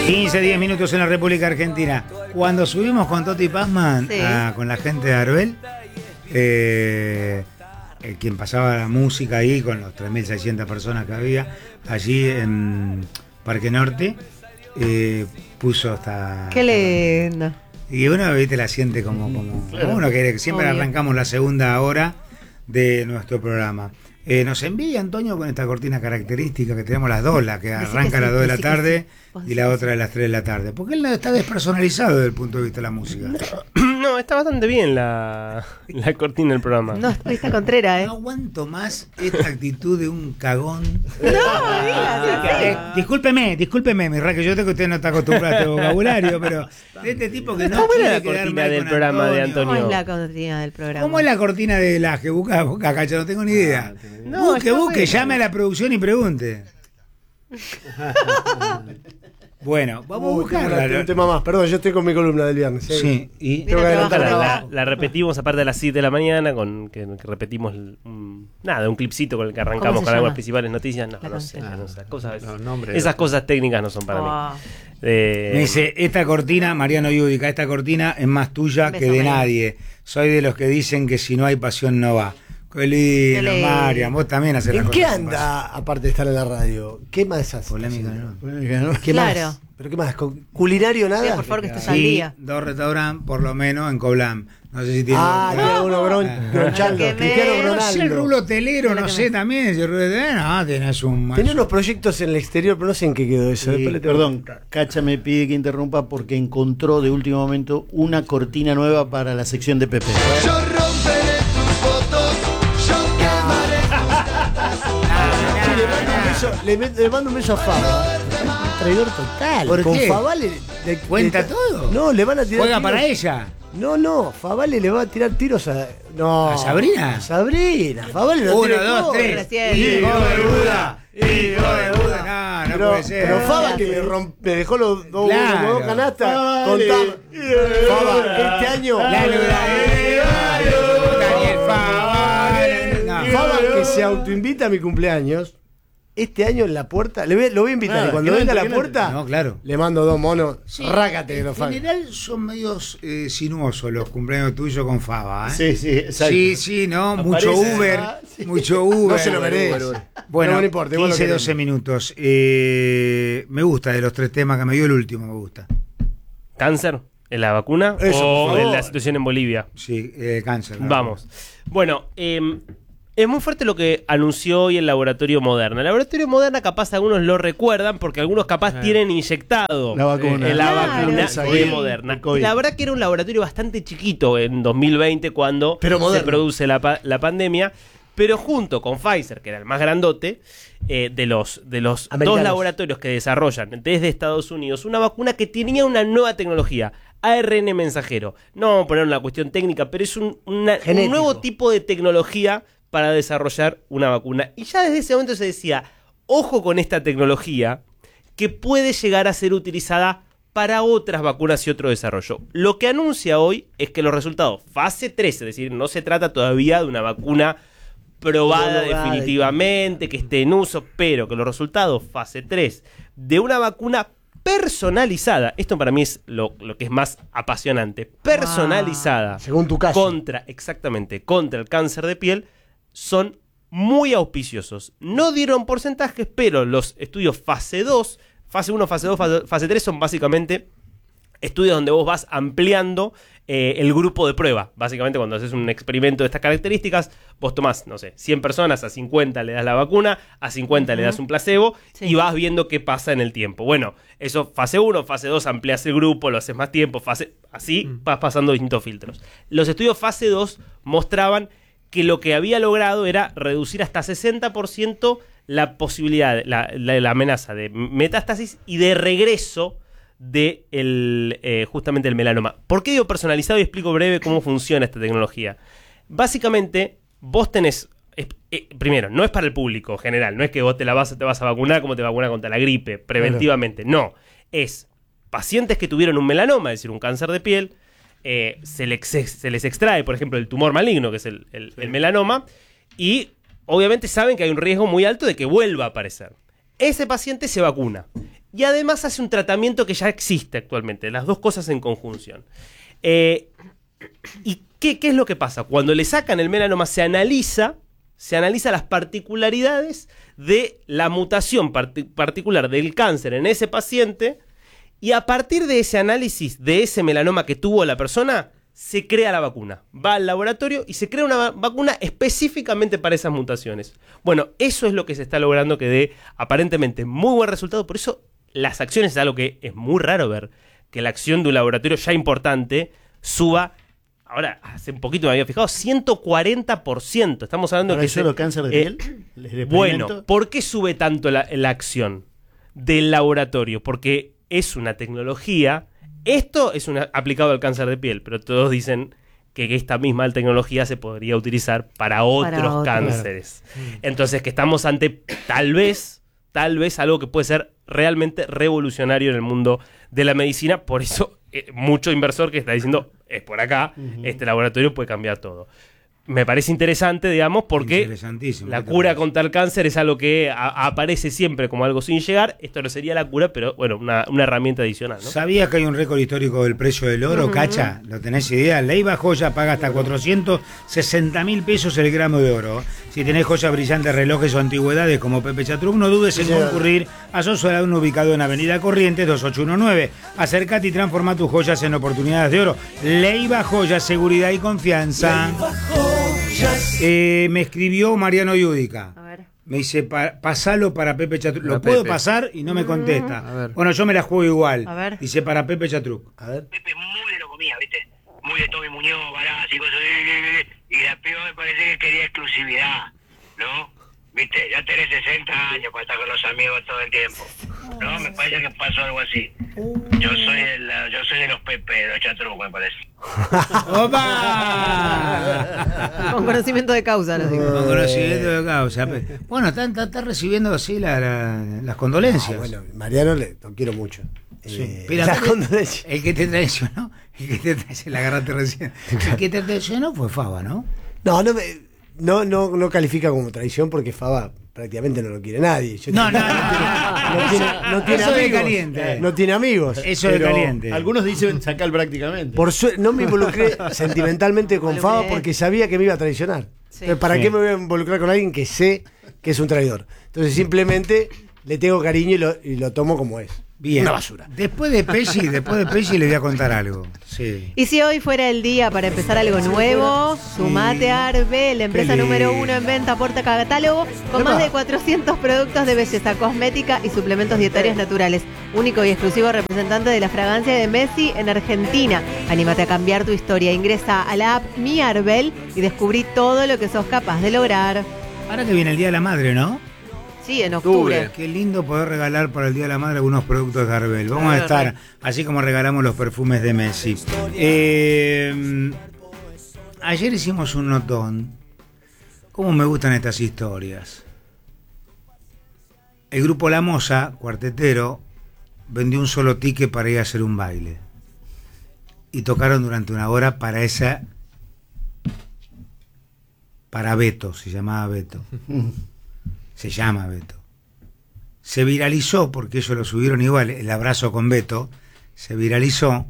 10 minutos en la República Argentina. Cuando subimos con Toti Pazman, Sí. con la gente de Arbel, quien pasaba la música ahí con los 3.600 personas que había allí en Parque Norte, puso hasta... Qué lindo. Y uno, viste, la siente como uno que siempre Obvio. arrancamos la segunda hora de nuestro programa. Nos envía Antonio con esta cortina característica que tenemos las dos, la que Decí arranca que a las sí, 2 de la decí que tarde sí. Vos y la decís otra de las 3 de la tarde. Porque él está despersonalizado desde el punto de vista de la música. No, está bastante bien la cortina del programa. No, está contrera, No aguanto más esta actitud de un cagón. No, digas Discúlpeme, mi que yo sé que usted no está acostumbrado a este vocabulario, pero de este tipo que no ¿Cómo era quiere la quedar cortina mal del con programa de ¿Cómo Antonio? es la cortina del programa? ¿Cómo es la cortina de la que busca Cacha? No tengo ni idea. No, está Busque, bueno. llame a la producción y pregunte. Bueno, vamos a buscarla. Un tema más, perdón, yo estoy con mi columna del viernes. Sí, y Tengo que adelantar. La repetimos aparte de las 7 de la mañana, que repetimos un clipcito con el que arrancamos se con algunas llama? principales noticias. La No sé, canción. esas cosas técnicas no son para mí. me dice, esta cortina, Mariano Yudica, esta cortina es más tuya Un que beso, de Mariano. nadie. Soy de los que dicen que si no hay pasión no va. Qué lindo, Qué lindo. Marian, vos también haces las ¿En qué cosas con anda, aparte de estar en la radio? ¿Qué más haces? polémica, ¿no? ¿Qué Claro. más? ¿Pero qué más? ¿Culinario Sí, nada? por favor, que estés al Sí, día. 2 restaurantes por lo menos en Coblam. No sé si tiene. Tiene uno Gronchaldo, Que Cristiano me- No sé, el Ronaldo. rulo hotelero, Mira no que sé me- también. Si el rulo hotelero, no, tenés un. Tenía unos proyectos en el exterior, pero no sé en qué quedó eso. Sí, Después le tengo- perdón, Cacha me pide que interrumpa porque encontró de último momento una cortina nueva para la sección de Pepe. Le mando un beso a Fava. Traidor total. ¿Por Con qué? Fava ¿Cuenta todo? No, le van a tirar ¿Juega tiros. para ella? No, Favale le va a tirar tiros a. No. ¿A Sabrina? A Sabrina. Favale lo 1, tira 2, todo. 3. Recién. Hijo de Buda. Hijo de Buda. No, no puede ser. Pero Fava que me dejó los dos, Claro. como dos canastas. Favale. Contame. Fava, este año. La Daniel Favale. No. Fava que se autoinvita a mi cumpleaños. Este año en la puerta. Lo voy a invitar. Nada, y cuando que no venga a la entre, que no entre. puerta. No, claro. Le mando 2 monos. Sí, Rácate que lo en faga. general son medios sinuosos los cumpleaños tuyos con Fava, ¿eh? Sí, exacto. Sí, no, mucho Aparece. Uber, Sí. mucho Uber. No se lo merece. Bueno, No me importa, igual lo 15, queremos. 12 minutos. Me gusta de los 3 temas que me dio el último, me gusta. ¿Cáncer? ¿En la vacuna? Eso, por ¿O favor. en la situación en Bolivia? Sí, cáncer. ¿no? Vamos. Bueno, es muy fuerte lo que anunció hoy el Laboratorio Moderna. El Laboratorio Moderna, capaz algunos lo recuerdan porque algunos capaz tienen inyectado La vacuna. la Claro. vacuna Exacto. de Moderna. El COVID. La verdad que era un laboratorio bastante chiquito en 2020 cuando Pero se moderno. produce la pandemia. Pero junto con Pfizer, que era el más grandote, de los dos Americanos. laboratorios que desarrollan desde Estados Unidos una vacuna que tenía una nueva tecnología, ARN mensajero. No vamos a poner una cuestión técnica, pero es un Genético. nuevo tipo de tecnología para desarrollar una vacuna. Y ya desde ese momento se decía, ojo con esta tecnología que puede llegar a ser utilizada para otras vacunas y otro desarrollo. Lo que anuncia hoy es que los resultados fase 3, es decir, no se trata todavía de una vacuna probada Homologada. definitivamente, que esté en uso, pero que los resultados fase 3 de una vacuna personalizada, esto para mí es lo que es más apasionante, personalizada Según tu caso. exactamente, contra el cáncer de piel, son muy auspiciosos. No dieron porcentajes, pero los estudios fase 2, fase 1, fase 2, fase 3 son básicamente estudios donde vos vas ampliando el grupo de prueba. Básicamente, cuando haces un experimento de estas características, vos tomás, no sé, 100 personas, a 50 le das la vacuna, a 50 le das un placebo, Sí. y vas viendo qué pasa en el tiempo. Bueno, eso fase 1, fase 2, amplias el grupo, lo haces más tiempo, así vas pasando distintos filtros. Los estudios fase 2 mostraban que lo que había logrado era reducir hasta 60% la posibilidad, la amenaza de metástasis y de regreso de justamente el melanoma. ¿Por qué digo personalizado? Y explico breve cómo funciona esta tecnología. Básicamente, vos tenés... primero, no es para el público general, no es que vos te vas a vacunar como te vacunas contra la gripe, preventivamente, no. Es pacientes que tuvieron un melanoma, es decir, un cáncer de piel, se les extrae, por ejemplo, el tumor maligno, que es el melanoma, y obviamente saben que hay un riesgo muy alto de que vuelva a aparecer. Ese paciente se vacuna. y además hace un tratamiento que ya existe actualmente, las dos cosas en conjunción. ¿Y qué es lo que pasa? Cuando le sacan el melanoma se analiza las particularidades de la mutación particular del cáncer en ese paciente, y a partir de ese análisis de ese melanoma que tuvo la persona, se crea la vacuna. Va al laboratorio y se crea una vacuna específicamente para esas mutaciones. Bueno, eso es lo que se está logrando, que dé aparentemente muy buen resultado. Por eso las acciones es algo que es muy raro ver, que la acción de un laboratorio ya importante suba. Ahora, hace un poquito me había fijado, 140%. Estamos hablando ¿Ahora que... es solo cáncer de piel? Bueno, ¿por qué sube tanto la acción del laboratorio? Porque es una tecnología. Esto es aplicado al cáncer de piel, pero todos dicen que esta misma tecnología se podría utilizar para otros cánceres. Entonces, que estamos ante tal vez algo que puede ser realmente revolucionario en el mundo de la medicina. Por eso, mucho inversor que está diciendo, es por acá, este laboratorio puede cambiar todo. Me parece interesante, digamos, porque la cura contra el cáncer es algo que aparece siempre como algo sin llegar. Esto no sería la cura, pero bueno, una herramienta adicional, ¿no? ¿Sabías que hay un récord histórico del precio del oro, Cacha? ¿Lo tenés idea? Leiva Joya paga hasta 460.000 pesos el gramo de oro. Si tenés joyas brillantes, relojes o antigüedades como Pepe Chatruc, no dudes en concurrir a Sosoladón, ubicado en Avenida Corrientes 2819. Acércate y transforma tus joyas en oportunidades de oro. Leiva Joya, seguridad y confianza. Me escribió Mariano Yudica. A ver. Me dice, pasalo para Pepe Chatruc. Lo puedo pasar y no me contesta. A ver. Bueno, yo me la juego igual. A ver. Dice, para Pepe Chatruc. A ver. Pepe es muy de lo comía, ¿viste? Muy de Tommy Muñoz, Barás y cosas. Y la piba me parece que quería exclusividad, ¿no? ¿Viste? Ya tenés 60 años para estar con los amigos todo el tiempo. No, me parece que pasó algo así. Yo soy de los Pepe, de los Chatruc, me parece. ¡Opa! Con conocimiento de causa, lo digo. Con conocimiento de causa. Bueno, está recibiendo así las condolencias. Bueno, Mariano lo quiero mucho. Sí. Pero Las condolencias. el que te traicionó, la agarraste recién. El que te traicionó fue Fava, ¿no? No califica como traición porque Fava prácticamente no lo quiere nadie. No tiene amigos. De caliente. No tiene amigos. Eso de caliente. Algunos dicen sacar prácticamente. No me involucré sentimentalmente con Fava porque sabía que me iba a traicionar. Sí. Entonces, ¿para qué me voy a involucrar con alguien que sé que es un traidor? Entonces simplemente le tengo cariño y lo tomo como es. Bien. Una basura. Después de Pesci le voy a contar algo. Sí. Y si hoy fuera el día para empezar algo nuevo, sumate a Arbe, la empresa número 1 en venta, porta catálogo con más de 400 productos de belleza cosmética y suplementos dietarios naturales. Único y exclusivo representante de la fragancia de Messi en Argentina. Anímate a cambiar tu historia. Ingresa a la app Mi Arbel y descubrí todo lo que sos capaz de lograr. Ahora que viene el Día de la Madre, ¿no? Sí, en octubre. Qué lindo poder regalar para el Día de la Madre algunos productos de Arbel. Vamos a estar, así como regalamos los perfumes de Messi. Ayer hicimos un notón. ¿Cómo me gustan estas historias? El grupo La Moza, cuartetero, vendió un solo ticket para ir a hacer un baile. Y tocaron durante una hora para Beto, se llamaba Beto. Se llama Beto. Se viralizó, porque ellos lo subieron igual, el abrazo con Beto, se viralizó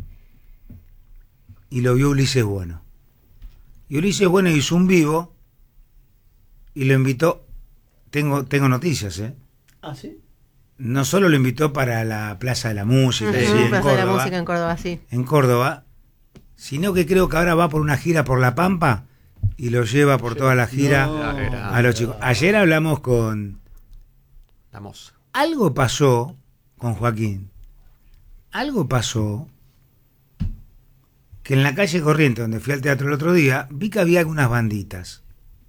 y lo vio Ulises Bueno. Y Ulises Bueno hizo un vivo y lo invitó, tengo noticias, ¿eh? ¿Ah, sí? No solo lo invitó para la Plaza de la Música, Sí, en Plaza Córdoba, de la Música en Córdoba, sí. en Córdoba, sino que creo que ahora va por una gira por La Pampa y lo lleva por toda la gira a los chicos. Ayer hablamos con La Moza. Algo pasó con Joaquín. Algo pasó que en la calle Corriente, donde fui al teatro el otro día, vi que había algunas banditas.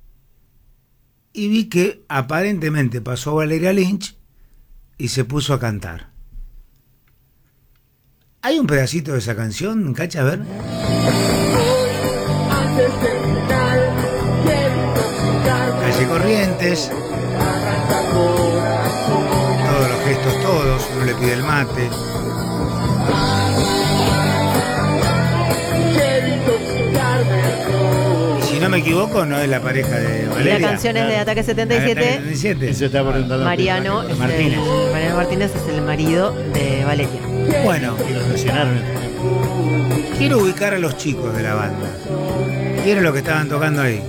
Y vi que aparentemente pasó Valeria Lynch y se puso a cantar. ¿Hay un pedacito de esa canción, Cacha? A ver. Calle Corrientes. Todos los gestos, todos. Uno le pide el mate. Y si no me equivoco, no es la pareja de Valeria. La canción es de Ataque 77. Eso está por entrar. Mariano Martínez. Mariano Martínez es el marido de Valeria. Bueno, Y los lesionaron. quiero ubicar a los chicos de la banda. Quiero lo que estaban tocando ahí.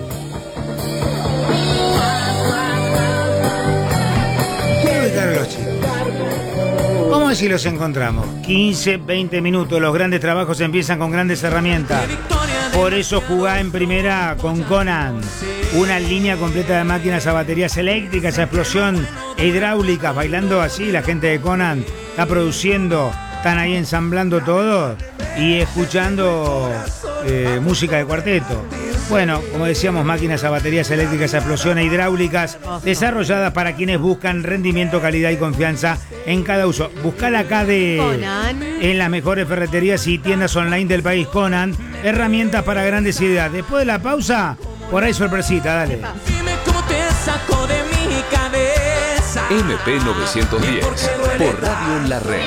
Quiero ubicar a los chicos. ¿Cómo es si los encontramos? 15, 20 minutos. Los grandes trabajos empiezan con grandes herramientas. Por eso jugá en primera con Conan. Una línea completa de máquinas a baterías eléctricas, a explosión e hidráulicas. Bailando así, la gente de Conan está produciendo, están ahí ensamblando todo y escuchando música de cuarteto. Bueno, como decíamos, máquinas a baterías eléctricas, a explosión e hidráulicas, desarrolladas para quienes buscan rendimiento, calidad y confianza en cada uso. Buscala acá Conan. en las mejores ferreterías y tiendas online del país. Conan, herramientas para grandes ideas. Después de la pausa, por ahí sorpresita, dale. Dime cómo te saco de mi cabeza. MP 910, por Radio La Red.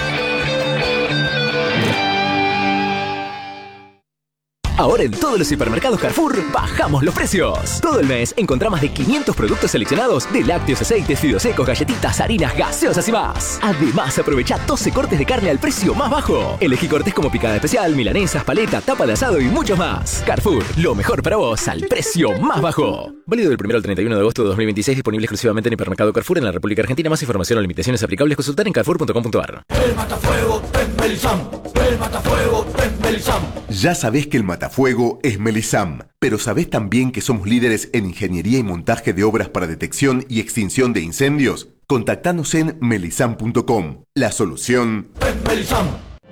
Ahora en todos los hipermercados Carrefour bajamos los precios. Todo el mes encontrá más de 500 productos seleccionados de lácteos, aceites, fideos secos, galletitas, harinas, gaseosas y más. Además, aprovecha 12 cortes de carne al precio más bajo. Elegí cortes como picada especial, milanesas, paleta, tapa de asado y muchos más. Carrefour, lo mejor para vos al precio más bajo. Válido del 1 al 31 de agosto de 2026, disponible exclusivamente en hipermercado Carrefour en la República Argentina. Más información o limitaciones aplicables, consultar en carrefour.com.ar. El matafuego es Melisam. El matafuego es Melisam. Ya sabés que el matafuego es Melisam, pero ¿sabés también que somos líderes en ingeniería y montaje de obras para detección y extinción de incendios? Contactanos en melisam.com. La solución Es Melisam.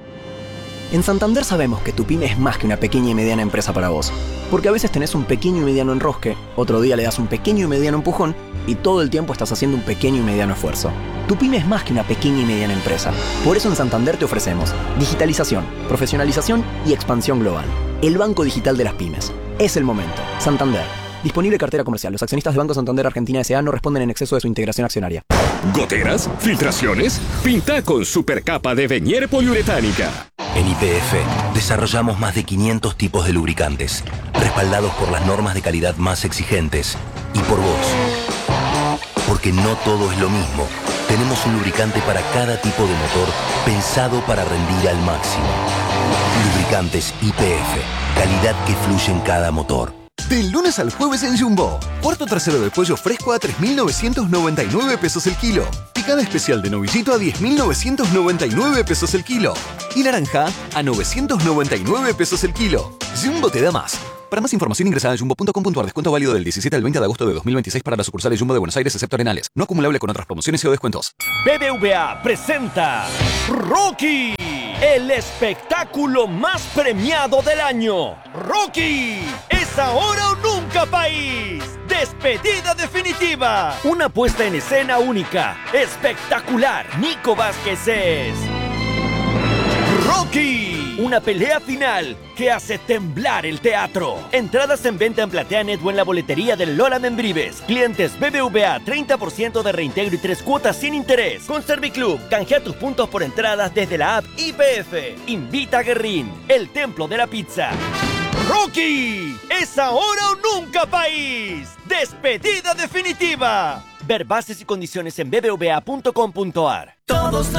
En Santander sabemos que tu pyme es más que una pequeña y mediana empresa para vos. Porque a veces tenés un pequeño y mediano enrosque, otro día le das un pequeño y mediano empujón y todo el tiempo estás haciendo un pequeño y mediano esfuerzo. Tu pyme es más que una pequeña y mediana empresa. Por eso en Santander te ofrecemos digitalización, profesionalización y expansión global. El banco digital de las pymes. Es el momento. Santander. Disponible cartera comercial. Los accionistas de Banco Santander Argentina S.A. no responden en exceso de su integración accionaria. ¿Goteras? ¿Filtraciones? Pinta con supercapa de Venier poliuretánica. En YPF desarrollamos más de 500 tipos de lubricantes, respaldados por las normas de calidad más exigentes y por vos. Porque no todo es lo mismo. Tenemos un lubricante para cada tipo de motor pensado para rendir al máximo. Lubricantes YPF, calidad que fluye en cada motor. Del lunes al jueves en Jumbo. Cuarto trasero de pollo fresco a 3.999 pesos el kilo. Picada especial de novillito a 10.999 pesos el kilo. Y naranja a 999 pesos el kilo. Jumbo te da más. Para más información ingresa a jumbo.com.ar. Descuento válido del 17 al 20 de agosto de 2026 para las sucursales Jumbo de Buenos Aires, excepto Arenales. No acumulable con otras promociones o descuentos. BBVA presenta Rocky, el espectáculo más premiado del año. Rocky, es ahora o nunca, país. Despedida definitiva. Una puesta en escena única, espectacular. Nico Vázquez es Rocky, una pelea final que hace temblar el teatro. Entradas en venta en PlateaNet o en la boletería del Lola Membrives. Clientes BBVA, 30% de reintegro y 3 cuotas sin interés. Con Serviclub, canjea tus puntos por entradas desde la app YPF. Invita a Guerrín, el templo de la pizza. Rocky, es ahora o nunca, país. Despedida definitiva. Ver bases y condiciones en bbva.com.ar. Todos